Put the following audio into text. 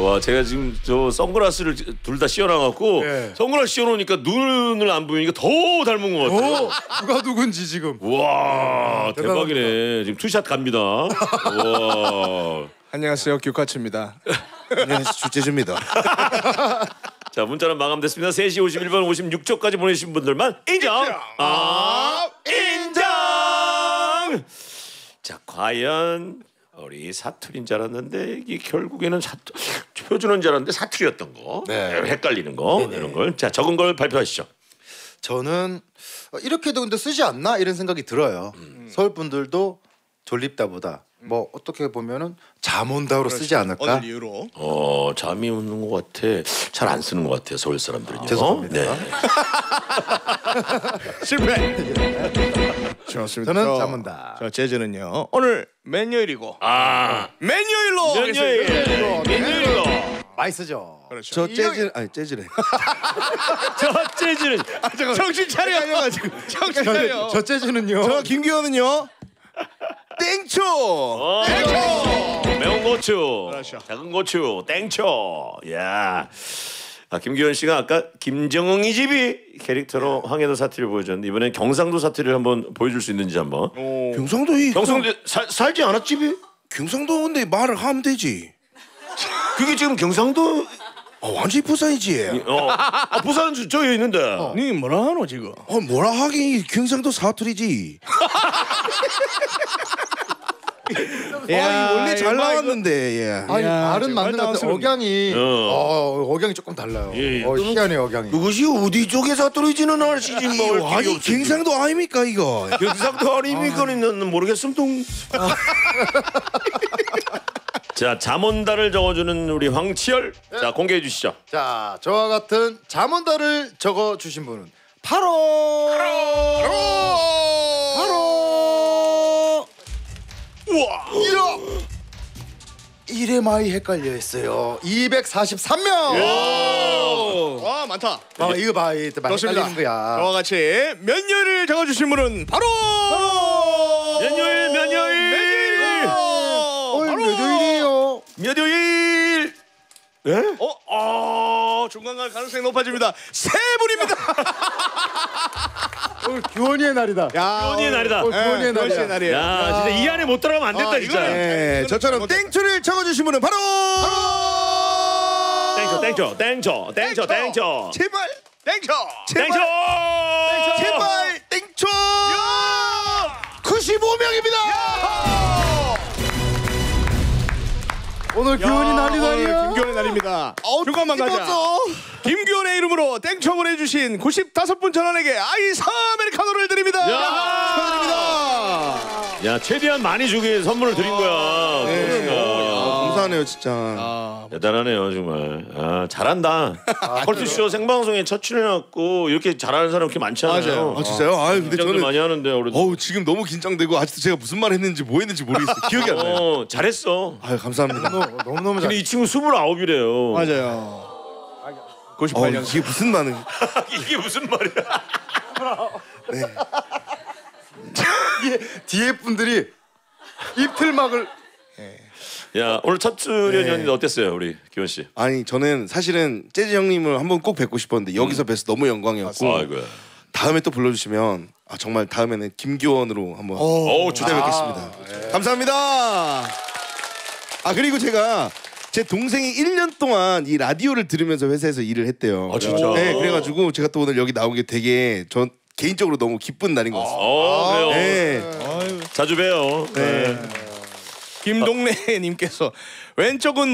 와, 제가 지금 저 선글라스를 둘 다 씌워놔갖고 네. 선글라스 씌워놓으니까 눈을 안 보이니까 더 닮은 것 같아요. 누가 누군지 지금. 와, 대박이네. 지금 투샷 갑니다. 와. 안녕하세요, 규카츠입니다. 안녕하세요, 주재주입니다. 자, 문자는 마감됐습니다. 3시 51분 56초까지 보내주신 분들만 인정. 인정. 자, 과연 우리 사투리인 줄 알았는데 이게 결국에는 표준어인 줄 알았는데 사투리였던 거. 네. 헷갈리는 거 이런 걸. 자, 적은 걸 발표하시죠. 저는 이렇게도 근데 쓰지 않나 이런 생각이 들어요. 서울 분들도 졸립다보다 뭐 어떻게 보면은 잠 온다로 쓰지 않을까? 어느 이유로? 잠이 오는 것 같아. 잘 안 쓰는 것 같아요, 서울 사람들은요. 죄송합니다. 네. 실패. 좋습니다. 저는 잠 온다. 저 재즈는요. 오늘 맨요일이고. 맨요일로 몇요일? 몇요일이고? 많이 쓰죠. 그렇죠. 저 재즈 아니 재즈래. 저 재즈는 정신 차려. 정신 차려. 저 재즈는요. 저 김기호는요. 땡초. 매운 고추, 그렇죠. 작은 고추, 땡초. 야, 김기현 씨가 아까 김정응이 집이 캐릭터로 황해도 사투리를 보여줬는데 이번엔 경상도 사투리를 한번 보여줄 수 있는지 한번. 경상도 이 경상도 살지 않았 집이? 경상도 근데 말을 하면 되지. 그게 지금 경상도 완전히 부산이지. 부산 저기 있는데. 니 뭐라 하노 지금? 뭐라 하긴 경상도 사투리지. 원래 잘 나왔는데. 예. 아니 말은 지금 맞는 것 같은데 억양이 억양이 조금 달라요. 희한해 억양이. 그것이 어디 쪽의 사투리지는 아시지 뭐. 아니 경상도 아닙니까 이거. 경상도 아닙니까는 모르겠음. 자, 잠 온다를 적어주는 우리 황치열. 자, 공개해 주시죠. 자, 저와 같은 잠 온다를 적어 주신 분은 바로 우와. 이래 많이 헷갈려 했어요. 243명. 와 많다. 이거 봐, 이거 많이 좋습니다. 헷갈리는 거야. 저와 같이 맨요일을 적어주신 분은 바로 몇요일. 오늘 몇 요일이에요? 몇요일. 네? 중간 갈 가능성이 높아집니다. 세 분입니다. 오늘 규원이의 날이다. 규원이의 날이다. 규원이의 규원 씨의 날이야. 날이에요. 야, 진짜 이 안에 못 들어가면 안 된다, 진짜. 네, 저처럼 땡초를 적어주신 분은 바로 땡초. 제발 땡초. 제발 땡초 95명입니다. 오늘 규원이 날이다니야. 김규현의 날입니다. 중간만 가자. 김규현의 이름으로 땡초 보내주신 95분 전원에게 아이스 아메리카노를 드립니다. 축하드립니다. 야, 최대한 많이 주기 위해 선물을 드린 거야. 감사하네요 진짜. 대단하네요, 정말. 잘한다. 컬투쇼 생방송에 첫 출연해갖고 이렇게 잘하는 사람 그렇게 많지 않아요. 아 진짜요? 아 근데 긴장도 저는 많이 하는데 우리. 지금 너무 긴장되고 아직도 제가 무슨 말 했는지 뭐 했는지 모르겠어요. 기억이 안 나요. 잘했어. 아유 감사합니다. 너무 근데 이 친구 29이래요. 맞아요. 98년. 이게 무슨 말은? 이게 무슨 말이야? 뒤에 분들이 입틀막을. 야, 오늘 첫 출연이었는데 어땠어요, 우리 기원 씨? 아니 저는 사실은 재즈 형님을 한번 꼭 뵙고 싶었는데 여기서 뵈서 너무 영광이었고 아이고야. 다음에 또 불러주시면 정말 다음에는 김기원으로 한번 찾아뵙겠습니다. 감사합니다. 그리고 제가 제 동생이 1년 동안 이 라디오를 들으면서 회사에서 일을 했대요. 진짜? 네, 그래가지고 제가 또 오늘 여기 나온 게 되게 전 개인적으로 너무 기쁜 날인 것 같습니다. 그래요. 네. 자주 봬요. 네. 김동래님께서 왼쪽은